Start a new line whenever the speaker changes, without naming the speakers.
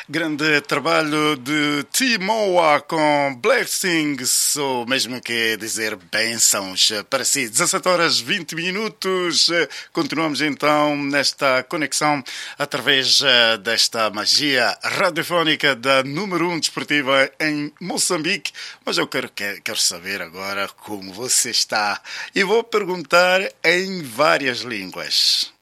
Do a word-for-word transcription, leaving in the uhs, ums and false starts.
Grande trabalho de Timoa com Blessings, ou mesmo que dizer bênçãos para si. dezassete horas e vinte minutos. Continuamos então nesta conexão através desta magia radiofónica da número um desportiva em Moçambique. Mas eu quero, quero saber agora como você está. E vou perguntar em várias línguas.